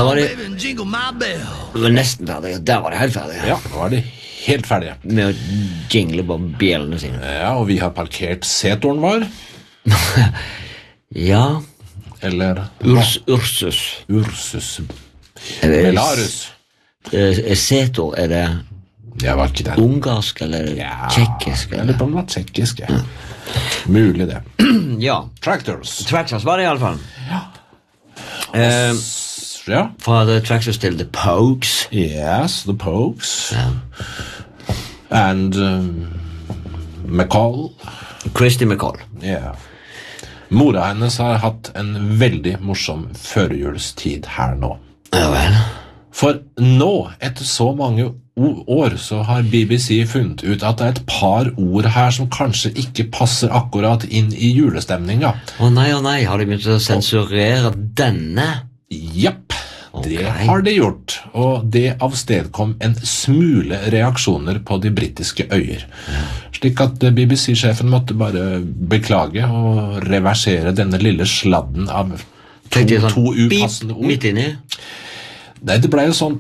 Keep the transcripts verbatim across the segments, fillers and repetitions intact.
Da var det, det var nesten ferdig. Der var det helt ferdig. Ja, nå er det helt ferdig. Med å jingle på bjellene sine. Ja, og vi har parkert setoren vår. Ja. Eller Urs, Ursus. Ursus. Belarus. Eh, Setor, er det Jeg var ikke der. ungarsk eller Ja, tjekkisk? jeg lurer på om det var tjekkisk, ja. Mulig det. Ja. Tractors. Tractors var det i alle fall. Ja. Eh, S- ja. fra The Tractors til The Pogues. Yes, the Pogues. Ja. And um, McCall. Christy McCall. Ja. Mora hennes har hatt en veldig morsom førjulstid her nå. Ja vel. For nå, etter så mange o- år, så har B B C funnet ut at det er et par ord her som kanskje ikke passer akkurat inn i julestemninga. Å nei, å nei, har de begynt å sensurere denne? Japp, det Ok. har de gjort, og det avstedkom en smule reaksjoner på de britiske øyer. Slik at B B C-sjefen måtte bare beklage og reversere denne lille sladden av to, Tenkte jeg sånn, to pip, upassende ord. midt inni. Nei, det ble jo sånn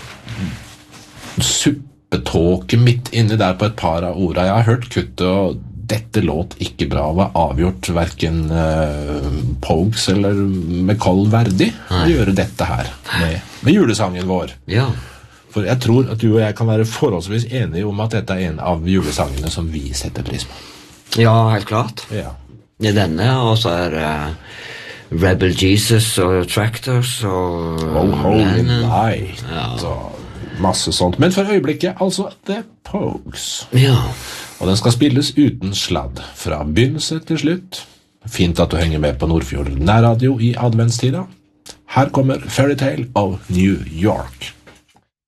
suppetåke midt inni der på et par av orda. Jeg har hørt kuttet, og dette låt ikke bra. Var avgjort hverken uh, Pogues eller McCall verdig å gjøre dette her med, med julesangen vår. Ja. For jeg tror at du og jeg kan være forholdsvis enige om at dette er en av julesangene som vi setter pris på. Ja, helt klart. Ja. Det er denne, og så er det Rebel Jesus og Tractors og Oh, holy Lennon. night. Ja. Og masse sånt. Men for øyeblikket, altså The Pogues. Ja. Og den skal spilles uten sladd, fra begynnelse til slutt. Fint at du henger med på Nordfjord nærradio i adventstida. Her kommer Fairytale of New York.